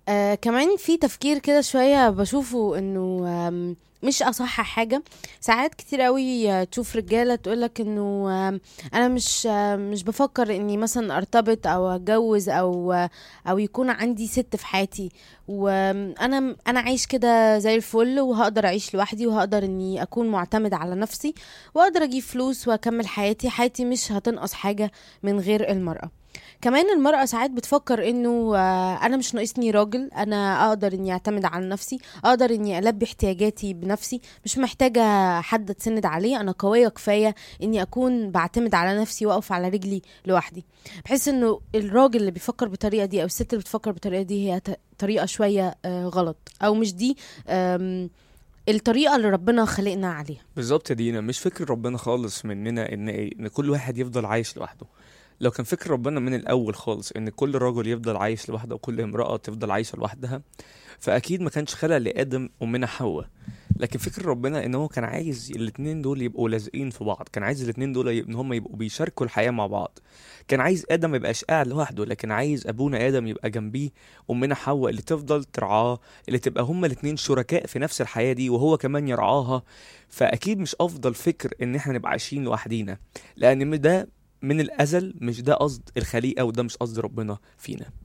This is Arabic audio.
كمان في تفكير كده شوية بشوفه انه مش اصح حاجة. ساعات كتير قوي تشوف رجالة تقولك انه انا مش بفكر اني مثلا ارتبط او اتجوز او يكون عندي ست في حياتي، وانا عايش كده زي الفل وهقدر اعيش لوحدي وهقدر اني اكون معتمد على نفسي واقدر اجيب فلوس واكمل حياتي مش هتنقص حاجة من غير المرأة. كمان المرأة ساعات بتفكر انه انا مش ناقصني راجل، انا اقدر اني اعتمد على نفسي، اقدر اني البي احتياجاتي بنفسي، مش محتاجة حد اتسند عليه، انا قوية كفاية اني اكون بعتمد على نفسي واقف على رجلي لوحدي. بحس انه الراجل اللي بيفكر بالطريقة دي او الست اللي بتفكر بالطريقة دي هي طريقة شوية غلط، او مش دي الطريقة اللي ربنا خلقنا عليها. بالظبط يا دينا، مش فكر ربنا خالص مننا ان كل واحد يفضل عايش لوحده. لو كان فكر ربنا من الاول خالص ان كل رجل يفضل عايش لوحده وكل امرأة تفضل عايشة لوحدها، فاكيد ما كانش خلق لآدم ومنها حواء. لكن فكر ربنا ان هو كان عايز الاتنين دول يبقوا لازقين في بعض، كان عايز الاتنين دول ان هم يبقوا بيشاركوا الحياة مع بعض. كان عايز آدم ما يبقاش قاعد لوحده، لكن عايز ابونا آدم يبقى جنبيه، ومنها حواء اللي تفضل ترعاه، اللي تبقى هما الاتنين شركاء في نفس الحياة دي وهو كمان يرعاها. فاكيد مش افضل فكر ان احنا نبقى عايشين لوحدينا، لان ده من الازل مش ده قصد الخليقة وده مش قصد ربنا فينا.